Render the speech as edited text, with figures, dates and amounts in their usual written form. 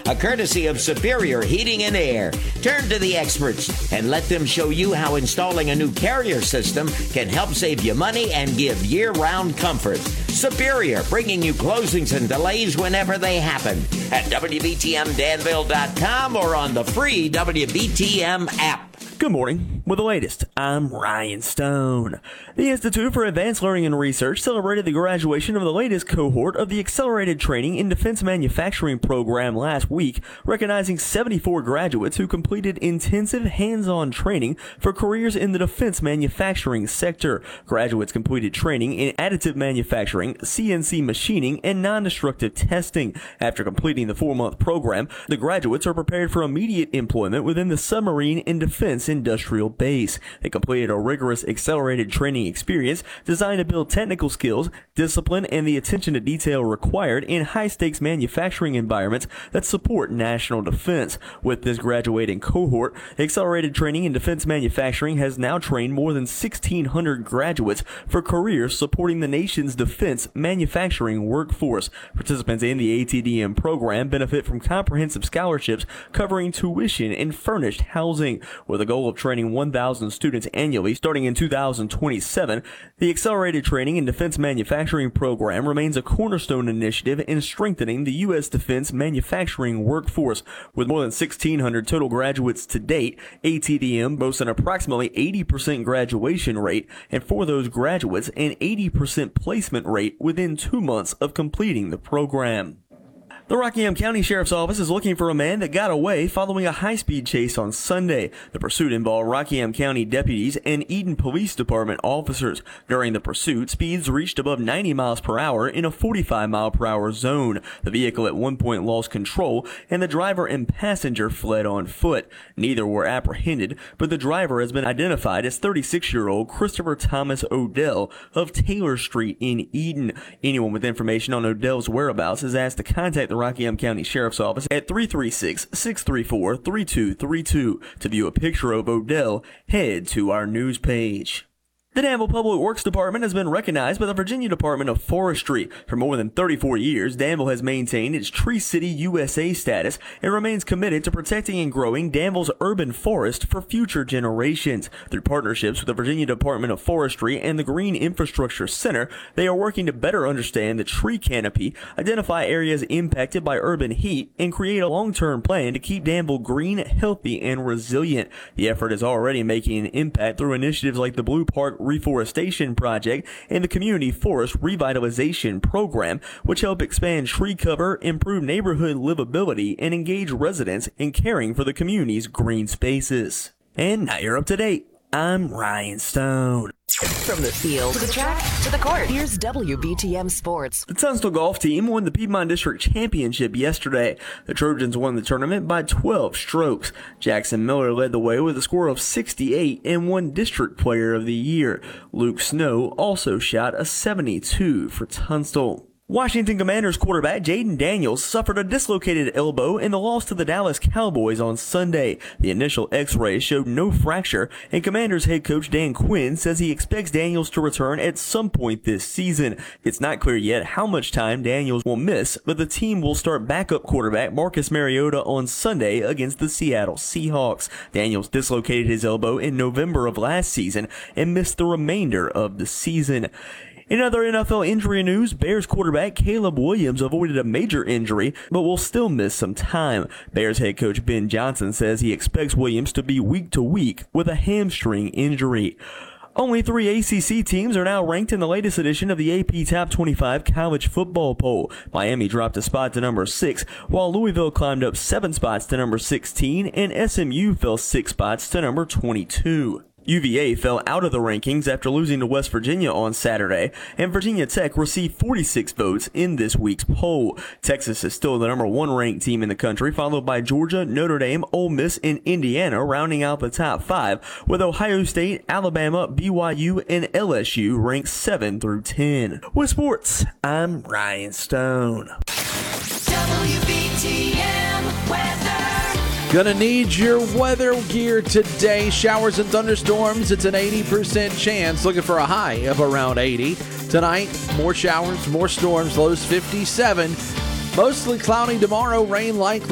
a courtesy of Superior Heating and Air. Turn to the experts and let them show you how installing a new Carrier system can help save you money and give year-round comfort. Superior, bringing you closings and delays whenever they happen at WBTMDanville.com or on the free WBTM app. Good morning. With the latest, I'm Ryan Stone. The Institute for Advanced Learning and Research celebrated the graduation of the latest cohort of the Accelerated Training in Defense Manufacturing program last week, recognizing 74 graduates who completed intensive hands-on training for careers in the defense manufacturing sector. Graduates completed training in additive manufacturing, CNC machining, and non-destructive testing. After completing the 4-month program, the graduates are prepared for immediate employment within the submarine and defense industrial base. They completed a rigorous accelerated training experience designed to build technical skills, discipline, and the attention to detail required in high-stakes manufacturing environments that support national defense. With this graduating cohort, accelerated training in defense manufacturing has now trained more than 1,600 graduates for careers supporting the nation's defense manufacturing workforce. Participants in the ATDM program benefit from comprehensive scholarships covering tuition and furnished housing. With a goal of training 1,000 students annually starting in 2027, the Accelerated Training in Defense Manufacturing program remains a cornerstone initiative in strengthening the U.S. defense manufacturing workforce. With more than 1,600 total graduates to date, ATDM boasts an approximately 80% graduation rate, and for those graduates, an 80% placement rate within 2 months of completing the program. The Rockingham County Sheriff's Office is looking for a man that got away following a high-speed chase on Sunday. The pursuit involved Rockingham County deputies and Eden Police Department officers. During the pursuit, speeds reached above 90 miles per hour in a 45-mile-per-hour zone. The vehicle at one point lost control, and the driver and passenger fled on foot. Neither were apprehended, but the driver has been identified as 36-year-old Christopher Thomas Odell of Taylor Street in Eden. Anyone with information on Odell's whereabouts is asked to contact the Rockingham County Sheriff's Office at 336-634-3232. To view a picture of Odell, head to our news page. The Danville Public Works Department has been recognized by the Virginia Department of Forestry. For more than 34 years, Danville has maintained its Tree City USA status and remains committed to protecting and growing Danville's urban forest for future generations. Through partnerships with the Virginia Department of Forestry and the Green Infrastructure Center, they are working to better understand the tree canopy, identify areas impacted by urban heat, and create a long-term plan to keep Danville green, healthy, and resilient. The effort is already making an impact through initiatives like the Blue Park Reforestation Project and the Community Forest Revitalization Program, which help expand tree cover, improve neighborhood livability, and engage residents in caring for the community's green spaces. And now you're up to date. I'm Ryan Stone. From the field to the track to the court, here's WBTM Sports. The Tunstall golf team won the Piedmont District Championship yesterday. The Trojans won the tournament by 12 strokes. Jackson Miller led the way with a score of 68 and won District Player of the Year. Luke Snow also shot a 72 for Tunstall. Washington Commanders quarterback Jaden Daniels suffered a dislocated elbow in the loss to the Dallas Cowboys on Sunday. The initial x-rays showed no fracture, and Commanders head coach Dan Quinn says he expects Daniels to return at some point this season. It's not clear yet how much time Daniels will miss, but the team will start backup quarterback Marcus Mariota on Sunday against the Seattle Seahawks. Daniels dislocated his elbow in November of last season and missed the remainder of the season. In other NFL injury news, Bears quarterback Caleb Williams avoided a major injury, but will still miss some time. Bears head coach Ben Johnson says he expects Williams to be week to week with a hamstring injury. Only 3 ACC teams are now ranked in the latest edition of the AP Top 25 College Football Poll. Miami dropped a spot to number 6, while Louisville climbed up 7 spots to number 16, and SMU fell 6 spots to number 22. UVA fell out of the rankings after losing to West Virginia on Saturday, and Virginia Tech received 46 votes in this week's poll. Texas is still the number 1 ranked team in the country, followed by Georgia, Notre Dame, Ole Miss, and Indiana rounding out the top 5, with Ohio State, Alabama, BYU, and LSU ranked 7 through 10. With sports, I'm Ryan Stone. WBTM weather. Gonna need your weather gear today. Showers and thunderstorms. It's an 80% chance. Looking for a high of around 80. Tonight, more showers, more storms. Lows 57. Mostly cloudy tomorrow. Rain likely.